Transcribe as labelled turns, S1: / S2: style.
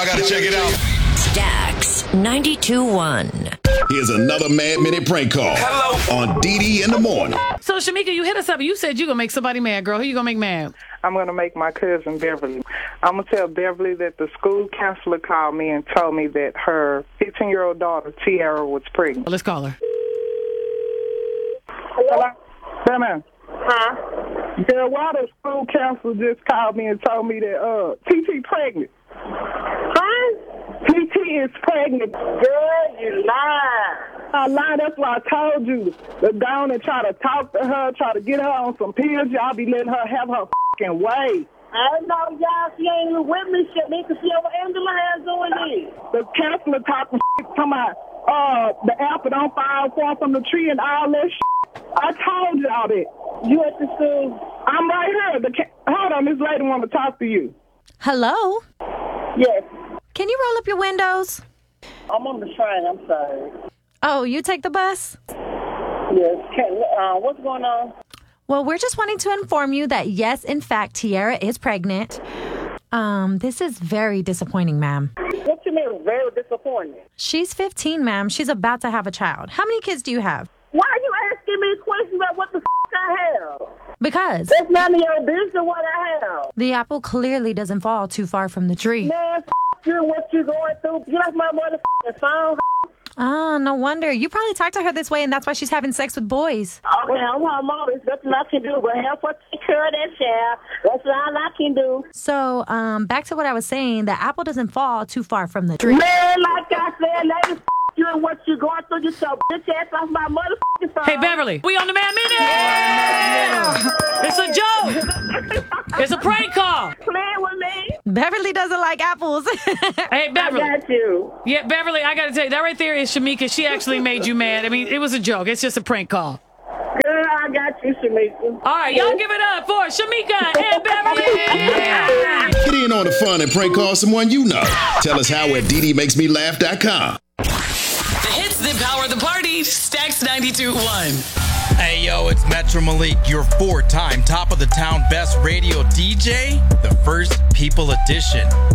S1: I gotta check it out.
S2: Stacks 92.1.
S1: Here's another Mad Minute prank call. Hello. On DD in the morning.
S3: So, Shamika, you hit us up. You said you going to make somebody mad, girl. Who you going to make mad?
S4: I'm going to make my cousin Beverly. I'm going to tell Beverly that the school counselor called me and told me that her 15-year-old daughter, Tiara, was pregnant.
S3: Let's call her.
S4: Hello? Come
S5: Huh?
S4: Girl, why the school counselor just called me and told me that TT pregnant?
S5: Huh?
S4: TT is pregnant.
S5: Girl, you lying.
S4: I lied. That's why I told you to go on and try to talk to her, try to get her on some pills. Y'all be letting her have her fucking way.
S5: I know y'all, she ain't even with me, shit. Nigga, see what Angela has doing this.
S4: The counselor talking talking about the apple don't fall far from the tree and all that shit. I told y'all that.
S5: You at the school?
S4: I'm right here. Hold on, this lady want to talk to you.
S6: Hello?
S5: Yes.
S6: Can you roll up your windows?
S5: I'm on the train, I'm sorry.
S6: Oh, you take the bus?
S5: Yes. What's going on?
S6: Well, we're just wanting to inform you that, yes, in fact, Tiara is pregnant. This is very disappointing, ma'am.
S5: What you mean, very disappointing?
S6: She's 15, ma'am. She's about to have a child. How many kids do you have?
S5: Why are you asking me questions about what the I have?
S6: Because
S5: That's none of your business what I have.
S6: the apple clearly doesn't fall too far from the tree.
S5: Man, you and what you going through. You like my motherfucking phone.
S6: Ah, no wonder. You probably talked to her this way, and that's why she's having sex with boys.
S5: Okay, I'm her mom. There's nothing I can do but help her take care of that child. That's all I can do.
S6: So, back to what I was saying, the apple doesn't fall too far from the tree.
S5: Man, like I said, ladies, you and what you going through. Get your bitch ass off my motherfucking phone.
S3: Hey, Beverly, we on the Mad Minute! It's a joke! It's a prank call!
S5: Playing with me?
S6: Beverly doesn't like apples.
S3: Hey, Beverly.
S5: I got you.
S3: Yeah, Beverly, I got to tell you, that right there is Shamika. She actually made you mad. I mean, it was a joke. It's just a prank call.
S5: Girl, I got you, Shamika.
S3: All right, y'all give it up for Shamika and Beverly!
S1: Get in on the fun and prank call someone you know. Tell us how at ddmakesmelaugh.com.
S7: The hits that power the party. Stacks 92.1.
S8: Hey yo, it's Metro Malik, your 4-time top of the town best radio DJ, the First People Edition.